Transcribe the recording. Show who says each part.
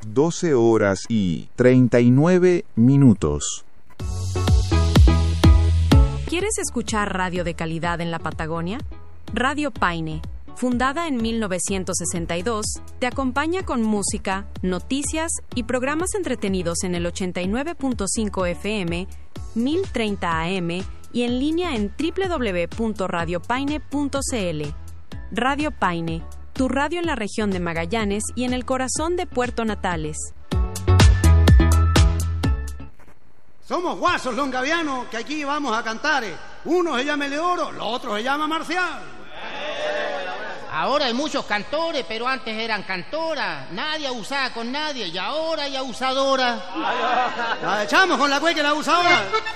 Speaker 1: 12 horas y 39 minutos.
Speaker 2: ¿Quieres escuchar radio de calidad en la Patagonia? Radio Paine, fundada en 1962, te acompaña con música, noticias y programas entretenidos en el 89.5 FM, 1030 AM y en línea en www.radiopaine.cl. Radio Paine, tu radio en la región de Magallanes y en el corazón de Puerto Natales.
Speaker 3: Somos guasos longavianos que aquí vamos a cantar. Uno se llama Eleodoro, el otro se llama Marcial.
Speaker 4: Ahora hay muchos cantores, pero antes eran cantoras. Nadie usaba con nadie y ahora hay abusadora.
Speaker 3: La echamos con la cueca y la abusadora.